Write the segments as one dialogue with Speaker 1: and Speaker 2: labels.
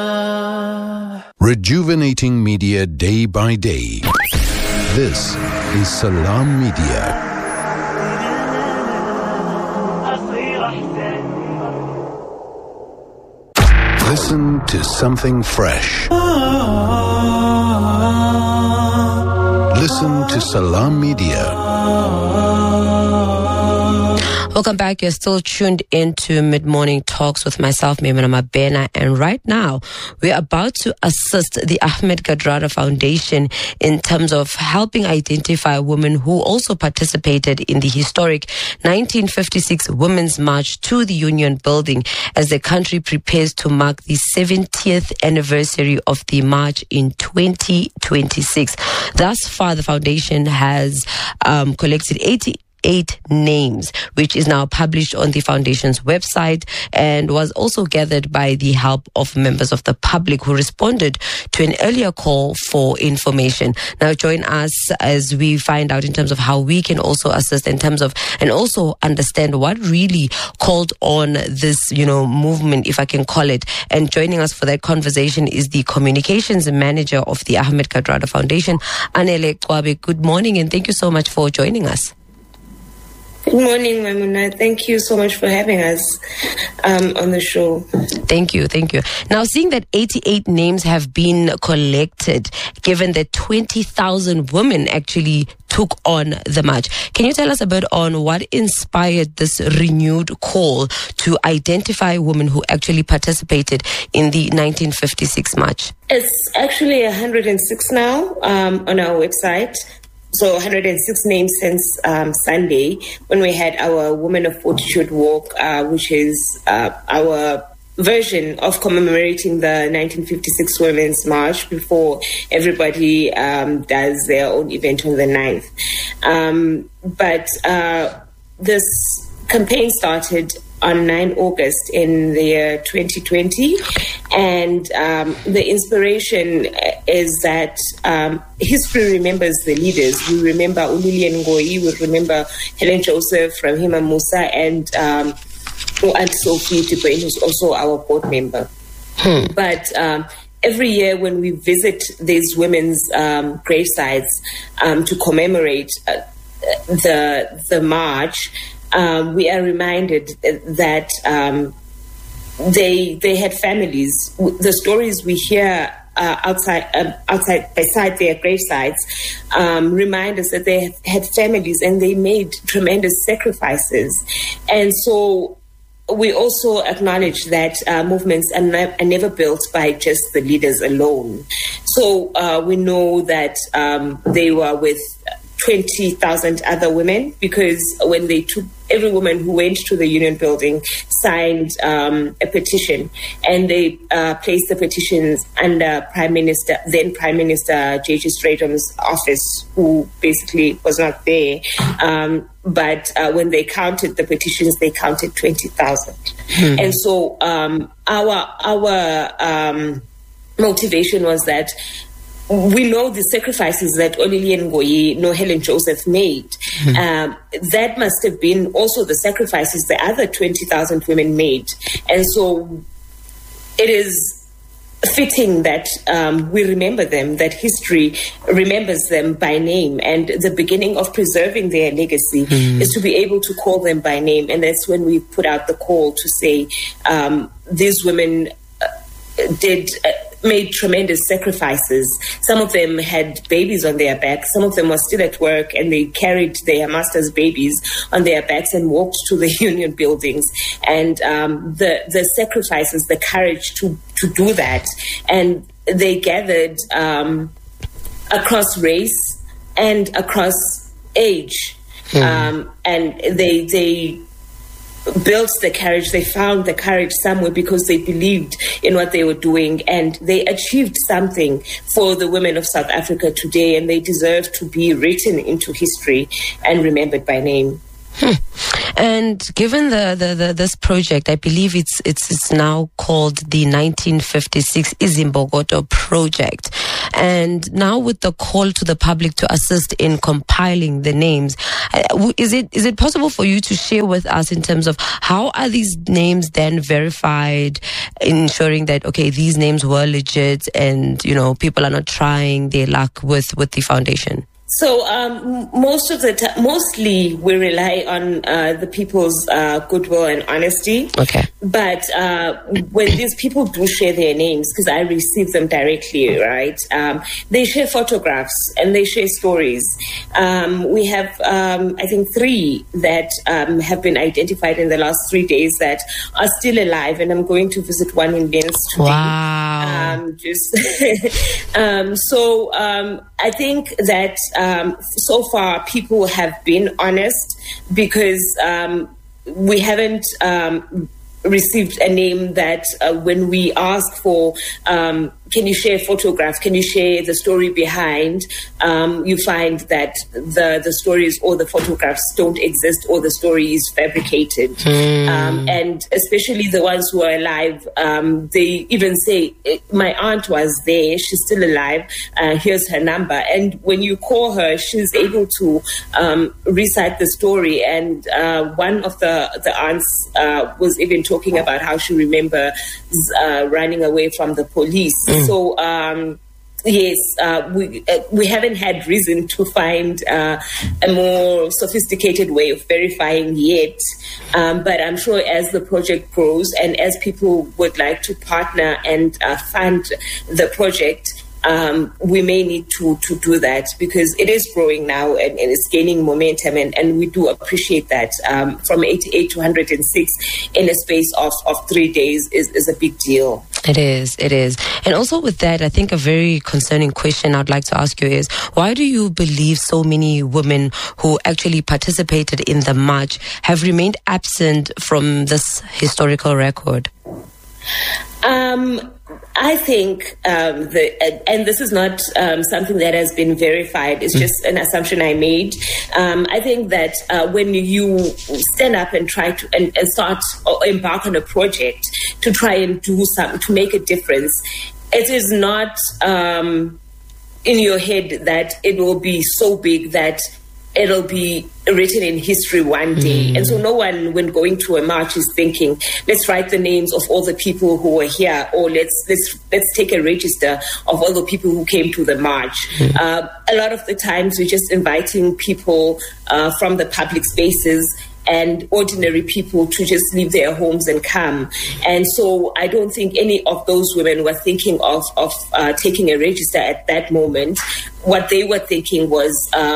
Speaker 1: Rejuvenating media day by day. This is Salam Media. Listen to something fresh. Listen to Salam Media.
Speaker 2: Welcome back. You're still tuned into Mid-Morning Talks with myself, Maimuna Mabena. And right now, we're about to assist the Ahmed Kathrada Foundation in terms of helping identify women who also participated in the historic 1956 Women's March to the Union Building as the country prepares to mark the 70th anniversary of the march in 2026. Thus far, the foundation has collected 88 names, which is now published on the foundation's website and was also gathered by the help of members of the public who responded to an earlier call for information. Now join us as we find out in terms of how we can also assist in terms of and also understand what really called on this, movement, if I can call it. And joining us for that conversation is the communications manager of the Ahmed Kathrada Foundation, Anele Cwabe. Good morning and thank you so much for joining us.
Speaker 3: Good morning, Maimuna. Thank you so much for having us on the show.
Speaker 2: Thank you. Now, seeing that 88 names have been collected, given that 20,000 women actually took on the march, can you tell us a bit on what inspired this renewed call to identify women who actually participated in the 1956 march?
Speaker 3: It's actually 106 now on our website. So 106 names since Sunday when we had our Women of Fortitude Walk, which is our version of commemorating the 1956 Women's March before everybody does their own event on the 9th. But this campaign started on 9 August in the year 2020. And the inspiration is that history remembers the leaders. We remember Lilian Ngoyi, we remember Helen Joseph, Rahima Musa, and Aunt Sophie Tipoen, who's also our board member. But every year when we visit these women's gravesites to commemorate the march, we are reminded that they had families. The stories we hear beside their gravesites remind us that they had families and they made tremendous sacrifices. And so we also acknowledge that movements are never built by just the leaders alone. So we know that they were with 20,000 other women, because when they took, every woman who went to the Union Building signed a petition, and they placed the petitions under then Prime Minister J.G. Stratham's office, who basically was not there. But when they counted the petitions, they counted 20,000. And so our motivation was that we know the sacrifices that Lilian Ngoyi, Helen Joseph made. That must have been also the sacrifices the other 20,000 women made. And so it is fitting that we remember them, that history remembers them by name. And the beginning of preserving their legacy is to be able to call them by name. And that's when we put out the call to say these women made tremendous sacrifices. Some of them had babies on their backs. Some of them were still at work and they carried their master's babies on their backs and walked to the Union Buildings. And the sacrifices, the courage to do that. And they gathered across race and across age. And they built the courage. They found the courage somewhere because they believed in what they were doing, and they achieved something for the women of South Africa today, and they deserve to be written into history and remembered by name.
Speaker 2: And given this project, I believe it's now called the 1956 Izimbokodo Project. And now with the call to the public to assist in compiling the names, is it possible for you to share with us in terms of how are these names then verified, ensuring that, okay, these names were legit and, people are not trying their luck with the foundation?
Speaker 3: So mostly we rely on the people's goodwill and honesty.
Speaker 2: Okay.
Speaker 3: But when these people do share their names, because I receive them directly, right? They share photographs and they share stories. We have, I think, 3 that have been identified in the last 3 days that are still alive, and I'm going to visit one in Lens today.
Speaker 2: Wow.
Speaker 3: So I think that so far people have been honest, because we haven't received a name that when we ask for can you share photographs, can you share the story behind, you find that the stories or the photographs don't exist, or the story is fabricated. And especially the ones who are alive, they even say, my aunt was there, she's still alive, here's her number. And when you call her, she's able to recite the story. And one of the aunts was even talking about how she remembers running away from the police. So, yes, we haven't had reason to find a more sophisticated way of verifying yet. But I'm sure as the project grows and as people would like to partner and fund the project, we may need to do that, because it is growing now and it's gaining momentum, and we do appreciate that. From 88 to 106 in a space of 3 days is a big deal.
Speaker 2: It is. And also with that, I think a very concerning question I'd like to ask you is, why do you believe so many women who actually participated in the march have remained absent from this historical record?
Speaker 3: I think, and this is not something that has been verified, it's just an assumption I made. I think that when you stand up and try to and start or embark on a project to try and do something, to make a difference, it is not in your head that it will be so big that it'll be written in history one day. And so no one, when going to a march, is thinking, let's write the names of all the people who were here, or let's take a register of all the people who came to the march. A lot of the times we're just inviting people from the public spaces and ordinary people to just leave their homes and come. And so I don't think any of those women were thinking of taking a register at that moment. What they were thinking was,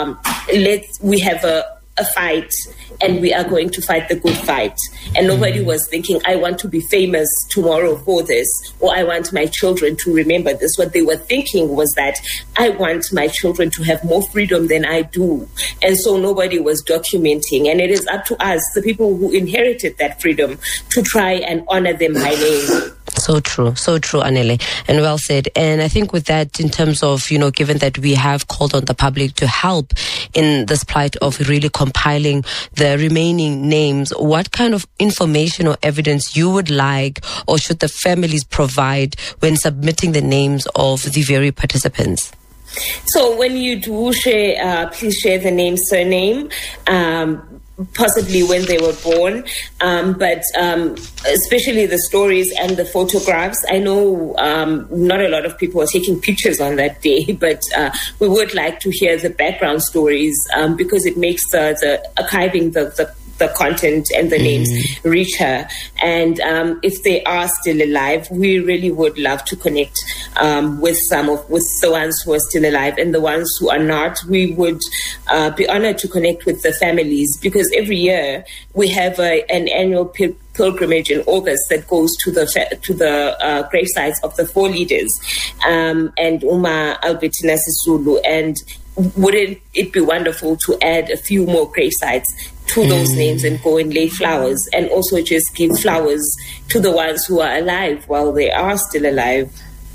Speaker 3: we have a fight, and we are going to fight the good fight. And nobody was thinking, I want to be famous tomorrow for this, or I want my children to remember this. What they were thinking was that I want my children to have more freedom than I do. And so nobody was documenting. And it is up to us, the people who inherited that freedom, to try and honor them by name.
Speaker 2: So true, Anele, and well said. And I think with that, in terms of, given that we have called on the public to help in this plight of really compiling the remaining names, what kind of information or evidence you would like, or should the families provide when submitting the names of the very participants?
Speaker 3: So when you do share, please share the name, surname, possibly when they were born, but especially the stories and the photographs. I know not a lot of people are taking pictures on that day, but we would like to hear the background stories, because it makes the archiving the content and the names richer. And if they are still alive, we really would love to connect with the ones who are still alive, and the ones who are not, we would be honored to connect with the families, because every year we have an annual pilgrimage in August that goes to the grave sites of the 4 leaders, and Uma Albertina Sisulu. And wouldn't it be wonderful to add a few more grave sites to those names and go and lay flowers, and also just give flowers to the ones who are alive while they are still alive?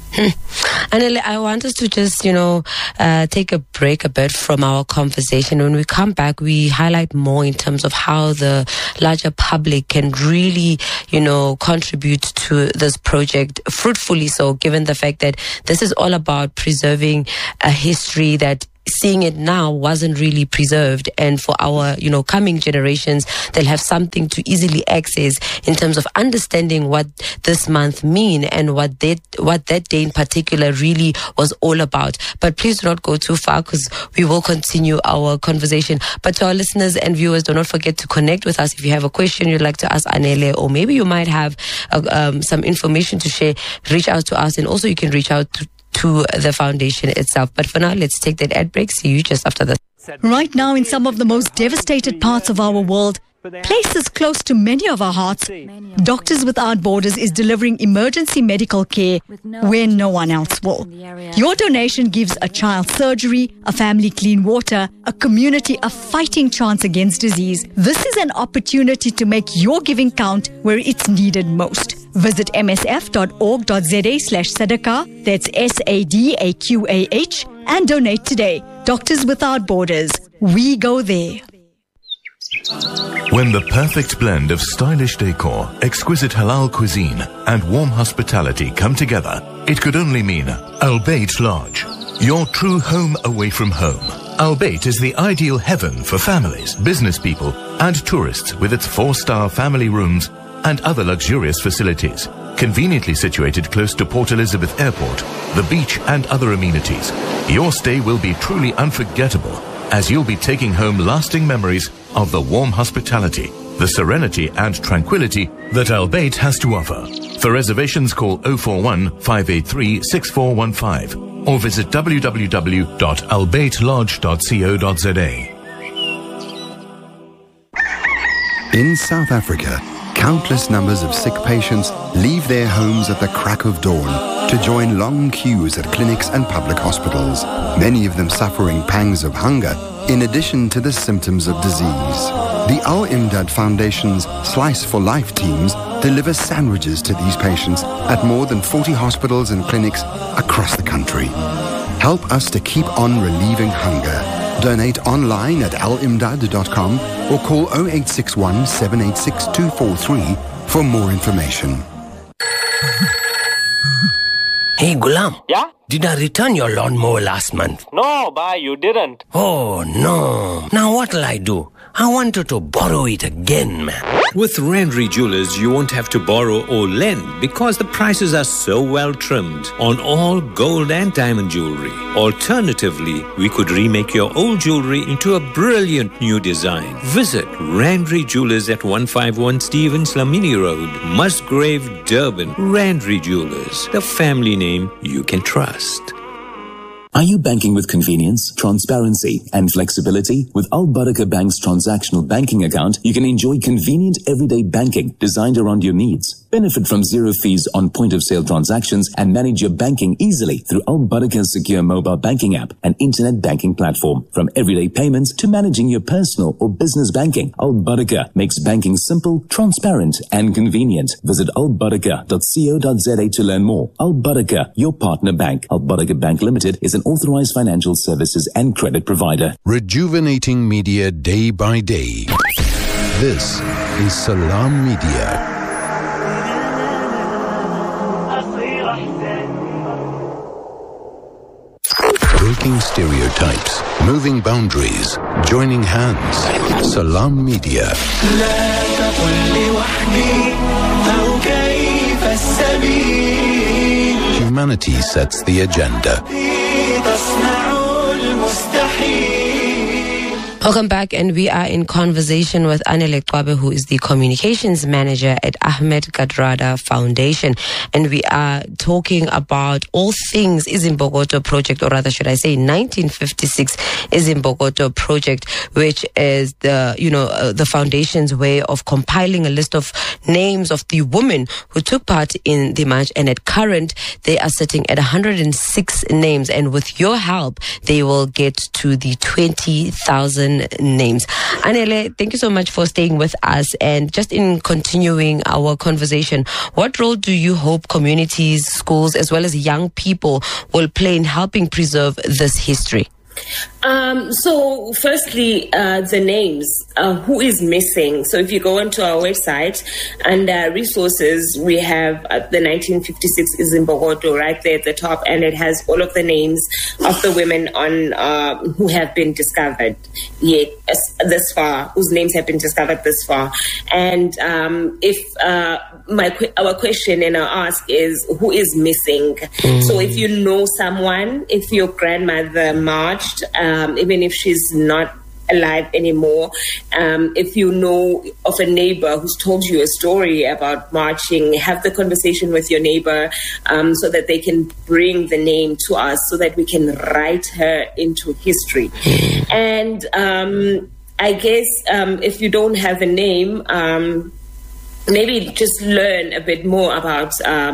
Speaker 2: Anele, I want us to just, take a break a bit from our conversation. When we come back, we highlight more in terms of how the larger public can really, contribute to this project fruitfully so, given the fact that this is all about preserving a history that seeing it now wasn't really preserved, and for our coming generations, they'll have something to easily access in terms of understanding what this month mean and what that day in particular really was all about. But please do not go too far, because we will continue our conversation. But to our listeners and viewers, do not forget to connect with us if you have a question you'd like to ask Anele, or maybe you might have some information to share. Reach out to us, and also you can reach out to the foundation itself. But for now, let's take that ad break. See you just after this.
Speaker 4: Right now, in some of the most devastated parts of our world, places close to many of our hearts, Doctors Without Borders is delivering emergency medical care where no one else will. Your donation gives a child surgery, a family clean water, a community a fighting chance against disease. This is an opportunity to make your giving count where it's needed most. Visit msf.org.za/sadaqah, that's SADAQAH, and donate today. Doctors Without Borders. We go there.
Speaker 5: When the perfect blend of stylish decor, exquisite halal cuisine, and warm hospitality come together, it could only mean Al Bayt Lodge, your true home away from home. Al Bayt is the ideal heaven for families, business people, and tourists, with its 4-star family rooms and other luxurious facilities. Conveniently situated close to Port Elizabeth Airport, the beach, and other amenities, your stay will be truly unforgettable, as you'll be taking home lasting memories of the warm hospitality, the serenity and tranquility that Al Bayt has to offer. For reservations, call 041 583 6415 or visit www.albaytlodge.co.za.
Speaker 1: In South Africa, countless numbers of sick patients leave their homes at the crack of dawn to join long queues at clinics and public hospitals, many of them suffering pangs of hunger in addition to the symptoms of disease. The Al Imdad Foundation's Slice for Life teams deliver sandwiches to these patients at more than 40 hospitals and clinics across the country. Help us to keep on relieving hunger. Donate online at alimdad.com or call 0861 786 243 for more information.
Speaker 6: Hey, Gulam.
Speaker 7: Yeah?
Speaker 6: Did I return your lawnmower last month?
Speaker 7: No, bhai, you didn't.
Speaker 6: Oh, no. Now what'll I do? I wanted to borrow it again, man.
Speaker 8: With Randry Jewelers, you won't have to borrow or lend because the prices are so well trimmed on all gold and diamond jewelry. Alternatively, we could remake your old jewelry into a brilliant new design. Visit Randry Jewelers at 151 Stevens Lamini Road, Musgrave, Durban. Randry Jewelers, the family name you can trust.
Speaker 9: Are you banking with convenience, transparency, and flexibility? With Al Barakah Bank's transactional banking account, you can enjoy convenient everyday banking designed around your needs. Benefit from zero fees on point-of-sale transactions and manage your banking easily through Al Barakah's secure mobile banking app and internet banking platform. From everyday payments to managing your personal or business banking, Al Barakah makes banking simple, transparent, and convenient. Visit albarakah.co.za to learn more. Al Barakah, your partner bank. Al Barakah Bank Limited is an authorized financial services and credit provider.
Speaker 1: Rejuvenating media day by day. This is Salam Media. Breaking stereotypes, moving boundaries, joining hands. Salam Media. Humanity sets the agenda.
Speaker 2: Welcome back, and we are in conversation with Anele Kwabe, who is the communications manager at Ahmed Kathrada Foundation, and we are talking about all things Izimbokodo project, or rather should I say 1956 Izimbokodo project, which is the foundation's way of compiling a list of names of the women who took part in the march, and at current they are sitting at 106 names, and with your help they will get to the 20,000 citizen names. Anele, thank you so much for staying with us. And just in continuing our conversation, what role do you hope communities, schools, as well as young people will play in helping preserve this history?
Speaker 3: So firstly, the names, who is missing. So if you go onto our website and resources, we have the 1956 Izimbogodo right there at the top, and it has all of the names of the women on who have been discovered yet this far, whose names have been discovered this far. And if our question and our ask is, who is missing? So if you know someone, if your grandmother marched, even if she's not alive anymore, if you know of a neighbor who's told you a story about marching, have the conversation with your neighbor so that they can bring the name to us so that we can write her into history. And I guess if you don't have a name, maybe just learn a bit more about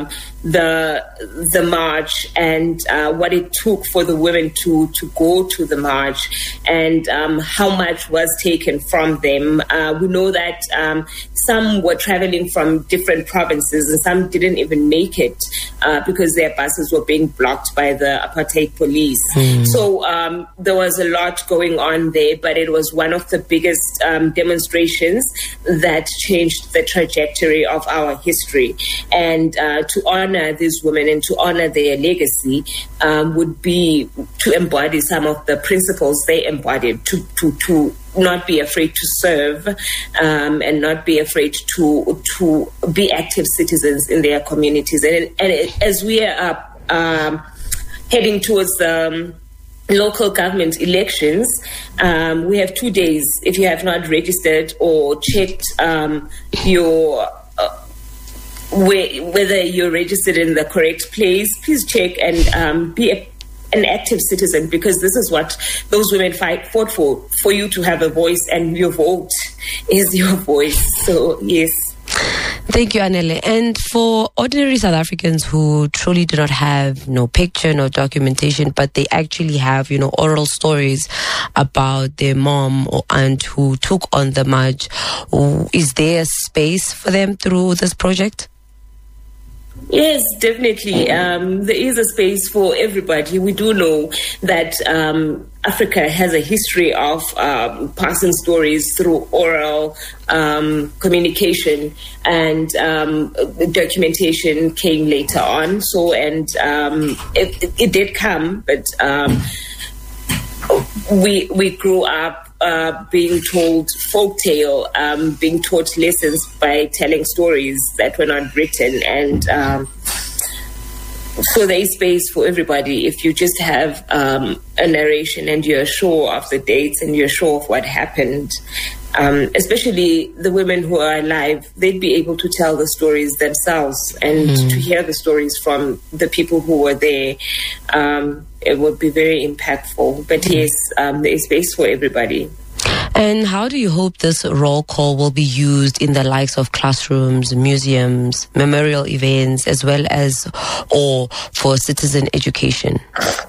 Speaker 3: the march and what it took for the women to go to the march, and how much was taken from them. We know that some were traveling from different provinces and some didn't even make it because their buses were being blocked by the apartheid police. So there was a lot going on there, but it was one of the biggest demonstrations that changed the trajectory of our history. And to honor these women and to honor their legacy would be to embody some of the principles they embodied, to not be afraid to serve and not be afraid to be active citizens in their communities. And as we are heading towards local government elections, we have 2 days. If you have not registered or checked your whether you're registered in the correct place, please check and be an active citizen, because this is what those women fought for you to have a voice, and your vote is your voice. So yes.
Speaker 2: Thank you, Anele. And for ordinary South Africans who truly do not have no picture, no documentation, but they actually have, oral stories about their mom or aunt who took on the march, is there a space for them through this project?
Speaker 3: Yes, definitely. There is a space for everybody. We do know that Africa has a history of passing stories through oral communication, and documentation came later on. So, and it did come, but we grew up being told folktale, being taught lessons by telling stories that were not written, and so there is space for everybody. If you just have a narration and you're sure of the dates and you're sure of what happened, especially the women who are alive, they'd be able to tell the stories themselves, and to hear the stories from the people who were there, it would be very impactful. But yes, there is space for everybody.
Speaker 2: And how do you hope this roll call will be used in the likes of classrooms, museums, memorial events, as well as or for citizen education?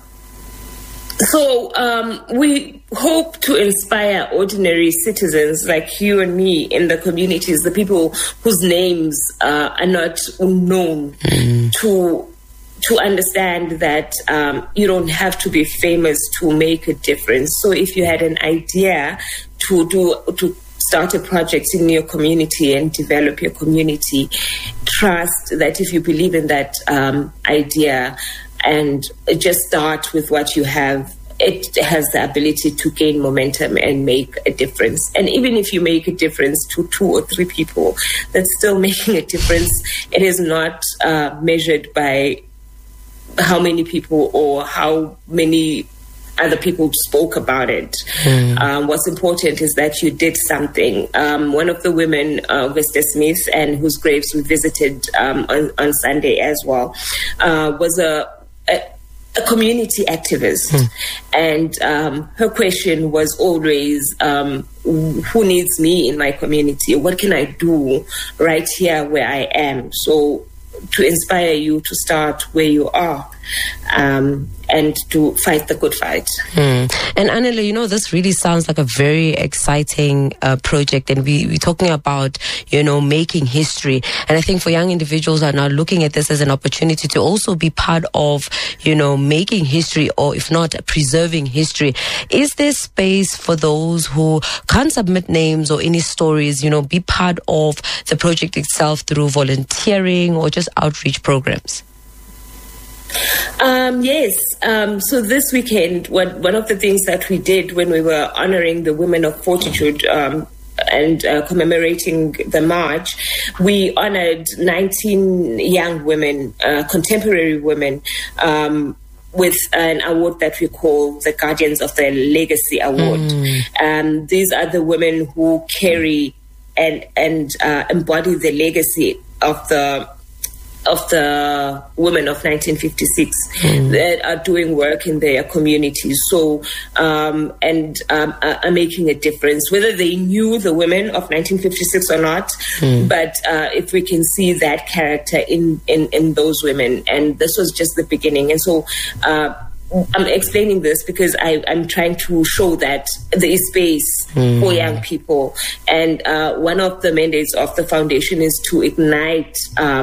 Speaker 3: So we hope to inspire ordinary citizens like you and me in the communities, the people whose names are not known, to understand that you don't have to be famous to make a difference. So if you had an idea to start a project in your community and develop your community, trust that if you believe in that idea and just start with what you have, it has the ability to gain momentum and make a difference. And even if you make a difference to 2 or 3 people, that's still making a difference. It is not measured by how many people or how many other people spoke about it. What's important is that you did something. One of the women, Vesta Smith, and whose graves we visited on Sunday as well, was a community activist. And her question was always, who needs me in my community? What can I do right here where I am? So to inspire you to start where you are and to fight the good fight.
Speaker 2: And Anele, this really sounds like a very exciting project, and we're talking about, making history. And I think for young individuals who are now looking at this as an opportunity to also be part of, making history, or if not, preserving history. Is there space for those who can't submit names or any stories, be part of the project itself through volunteering or just outreach programs?
Speaker 3: Yes. So this weekend, one of the things that we did when we were honoring the women of fortitude and commemorating the march, we honored 19 young women, contemporary women, with an award that we call the Guardians of the Legacy Award. These are the women who carry and embody the legacy of the women of 1956 that are doing work in their communities. So, and are making a difference, whether they knew the women of 1956 or not. But if we can see that character in those women, and this was just the beginning. And so, I'm explaining this because I'm trying to show that there is space for young people. And one of the mandates of the foundation is to ignite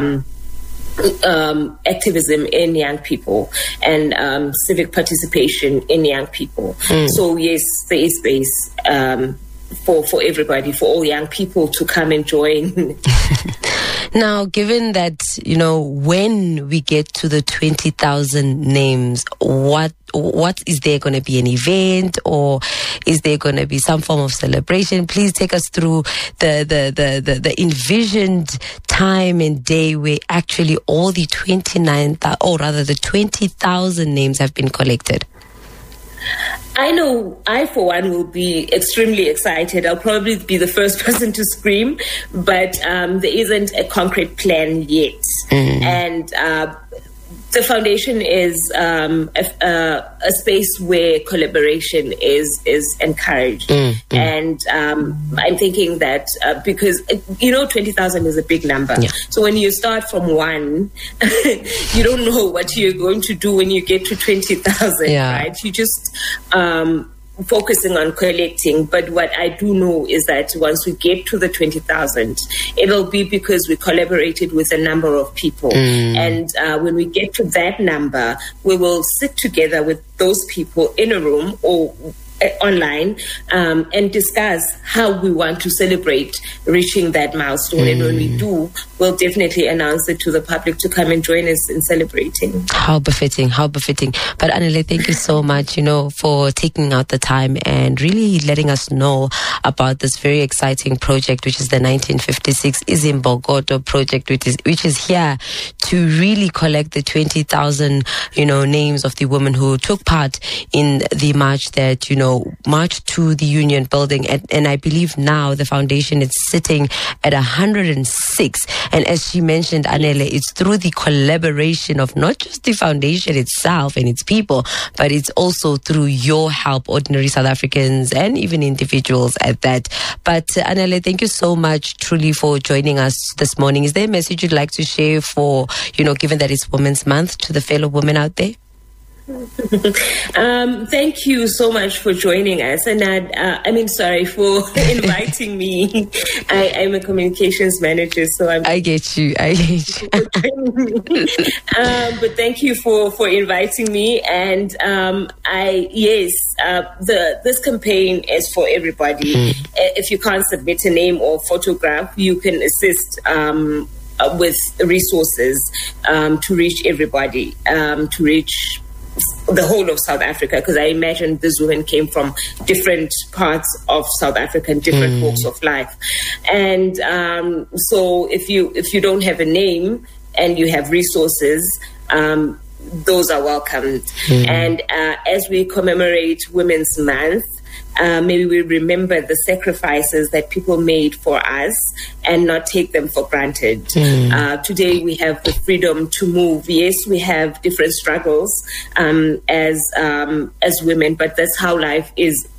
Speaker 3: activism in young people and civic participation in young people. So yes, there is space for everybody, for all young people to come and join.
Speaker 2: Now, given that, when we get to the 20,000 names, what is there going to be an event, or is there going to be some form of celebration? Please take us through the envisioned time and day where actually all the 20,000 names have been collected.
Speaker 3: I know I, for one, will be extremely excited. I'll probably be the first person to scream, but there isn't a concrete plan yet. And the foundation is a space where collaboration is encouraged. And I'm thinking that because, 20,000 is a big number. Yeah. So when you start from one, you don't know what you're going to do when you get to 20,000, right? You just focusing on collecting. But what I do know is that once we get to the 20,000, it'll be because we collaborated with a number of people. And when we get to that number, we will sit together with those people in a room or online and discuss how we want to celebrate reaching that milestone. And when we do, we'll definitely announce it to the public to come and join us in celebrating.
Speaker 2: How befitting. But Anele, thank you so much, for taking out the time and really letting us know about this very exciting project, which is the 1956 Izimbokodo project, which is here to really collect the 20,000, names of the women who took part in the march that, marched to the Union Building. And I believe now the foundation is sitting at 106. And as she mentioned, Anele, it's through the collaboration of not just the foundation itself and its people, but it's also through your help, ordinary South Africans and even individuals at that. But Anele, thank you so much truly for joining us this morning. Is there a message you'd like to share for, given that it's Women's Month, to the fellow women out there?
Speaker 3: Thank you so much for joining us, and sorry for inviting me. I'm a communications manager, so I get you. But thank you for inviting me, and this campaign is for everybody. If you can't submit a name or photograph, you can assist with resources to reach everybody, to reach the whole of South Africa, because I imagine these women came from different parts of South Africa and different walks of life. And so if you don't have a name and you have resources, those are welcomed. And as we commemorate Women's Month, maybe we remember the sacrifices that people made for us and not take them for granted. Today we have the freedom to move. Yes, we have different struggles as women, but that's how life is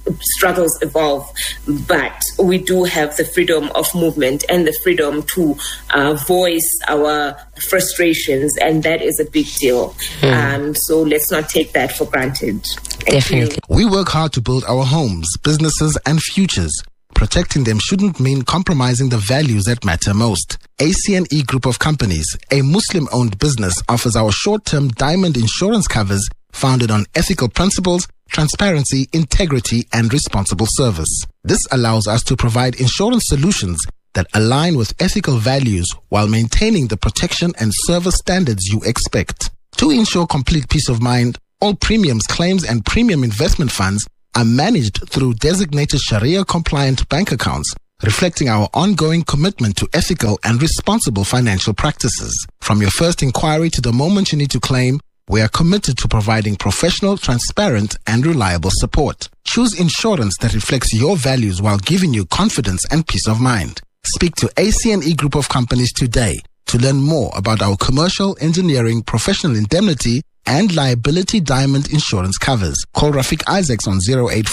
Speaker 3: struggles evolve, but we do have the freedom of movement and the freedom to voice our frustrations, and that is a big deal. So let's not take that for granted.
Speaker 2: Definitely.
Speaker 7: We work hard to build our homes, businesses, and futures. Protecting them shouldn't mean compromising the values that matter most. ACNE Group of Companies, a Muslim-owned business, offers our short-term diamond insurance covers founded on ethical principles, transparency, integrity, and responsible service. This allows us to provide insurance solutions that align with ethical values while maintaining the protection and service standards you expect. To ensure complete peace of mind, all premiums, claims, and premium investment funds are managed through designated Sharia-compliant bank accounts, reflecting our ongoing commitment to ethical and responsible financial practices. From your first inquiry to the moment you need to claim, we are committed to providing professional, transparent, and reliable support. Choose insurance that reflects your values while giving you confidence and peace of mind. Speak to ACNE Group of Companies today to learn more about our commercial, engineering, professional indemnity, and liability diamond insurance covers. Call Rafiq Isaacs on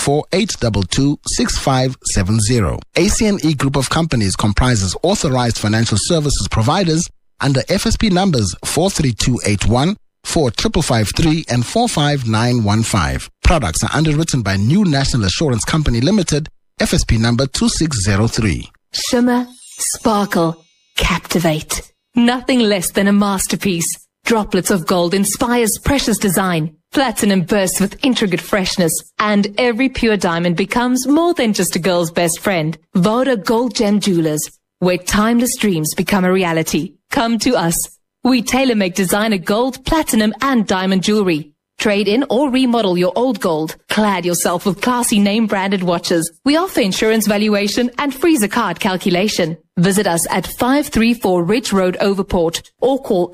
Speaker 7: 084-822-6570. ACNE Group of Companies comprises authorized financial services providers under FSP numbers 43281, 4553, and 45915. Products are underwritten by New National Assurance Company Limited, FSP number 2603.
Speaker 10: Shimmer, sparkle, captivate. Nothing less than a masterpiece. Droplets of gold inspires precious design. Platinum bursts with intricate freshness. And every pure diamond becomes more than just a girl's best friend. Voda Gold Gem Jewelers, where timeless dreams become a reality. Come to us. We tailor-make designer gold, platinum, and diamond jewelry. Trade in or remodel your old gold. Clad yourself with classy name-branded watches. We offer insurance valuation and freezer card calculation. Visit us at 534 Ridge Road, Overport, or call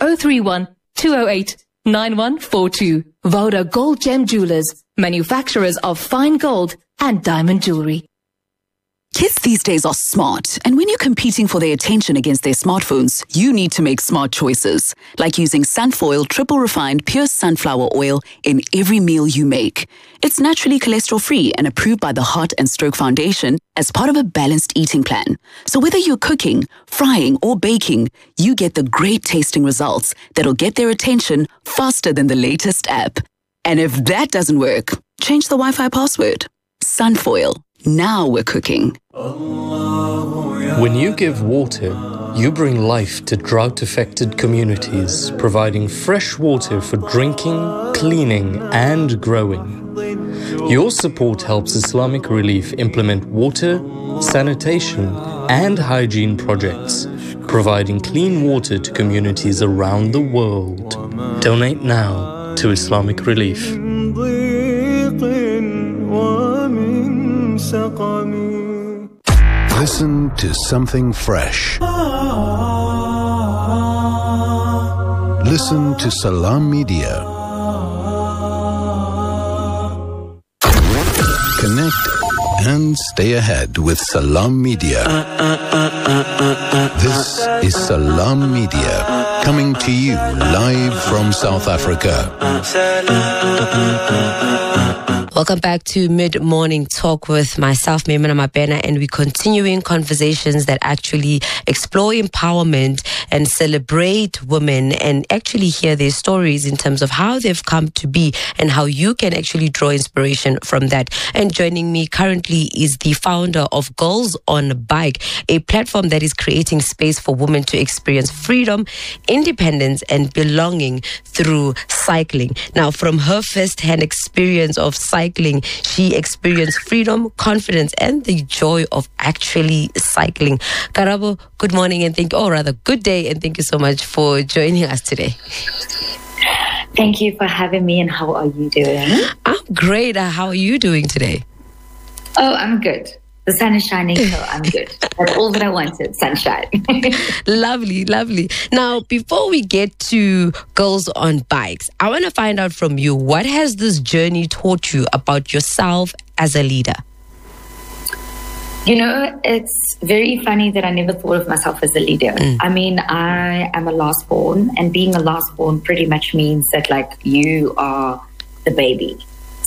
Speaker 10: 031-208-9142. Voda Gold Gem Jewelers, manufacturers of fine gold and diamond jewelry.
Speaker 11: Kids these days are smart, and when you're competing for their attention against their smartphones, you need to make smart choices, like using Sunfoil triple refined pure sunflower oil in every meal you make. It's naturally cholesterol-free and approved by the Heart and Stroke Foundation as part of a balanced eating plan. So whether you're cooking, frying, or baking, you get the great tasting results that'll get their attention faster than the latest app. And if that doesn't work, change the Wi-Fi password. Sunfoil. Now we're cooking.
Speaker 12: When you give water, you bring life to drought-affected communities, providing fresh water for drinking, cleaning, and growing. Your support helps Islamic Relief implement water, sanitation, and hygiene projects, providing clean water to communities around the world. Donate now to Islamic Relief.
Speaker 13: Listen to something fresh. Listen to Salam Media. Connect and stay ahead with Salam Media. This is Salam Media, coming to you live from South Africa.
Speaker 2: Welcome back to Mid-Morning Talk with myself, Maimuna Mabena, and we're continuing conversations that actually explore empowerment and celebrate women and actually hear their stories in terms of how they've come to be and how you can actually draw inspiration from that. And joining me currently is the founder of Girls on Bike, a platform that is creating space for women to experience freedom, independence, and belonging through cycling. Now, from her first-hand experience of cycling, she experienced freedom, confidence, and the joy of actually cycling. Karabo, good morning and good day, and thank you so much for joining us today.
Speaker 14: Thank you for having me, and how are you doing?
Speaker 2: I'm great. How are you doing today?
Speaker 14: Oh, I'm good. The sun is shining, so I'm good. That's all that I wanted, sunshine.
Speaker 2: Lovely, lovely. Now, before we get to Girls on Bikes, I want to find out from you, what has this journey taught you about yourself as a leader?
Speaker 14: You know, it's very funny that I never thought of myself as a leader. I mean, I am a last born, and being a last born pretty much means that, like, you are the baby.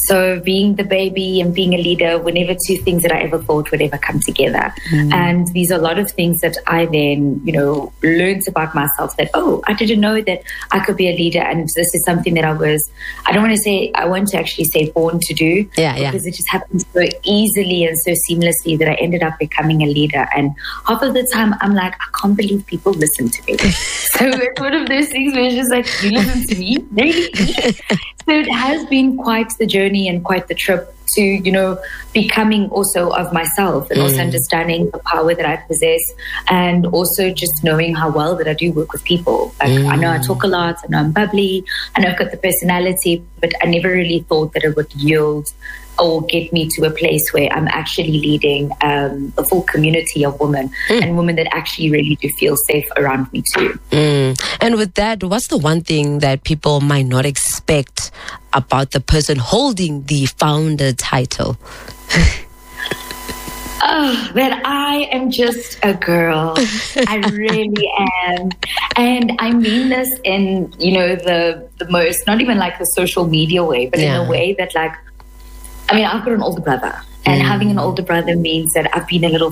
Speaker 14: So being the baby and being a leader were never two things that I ever thought would ever come together. And these are a lot of things that I then, learned about myself that, I didn't know that I could be a leader. And this is something that I want to actually say born to do. Because it just happened so easily and so seamlessly that I ended up becoming a leader. And half of the time I'm like, I can't believe people listen to me. So it's one of those things where it's just like, you listen to me? Really? So it has been quite the journey and quite the trip to, becoming also of myself and also understanding the power that I possess and also just knowing how well that I do work with people. Like I know I talk a lot, I know I'm bubbly, I know I've got the personality, but I never really thought that it would yield or get me to a place where I'm actually leading a full community of women and women that actually really do feel safe around me too.
Speaker 2: And with that, what's the one thing that people might not expect about the person holding the founder title?
Speaker 14: That I am just a girl. I really am. And I mean this in, the most, not even like the social media way, but in a way that I've got an older brother. And having an older brother means that I've been a little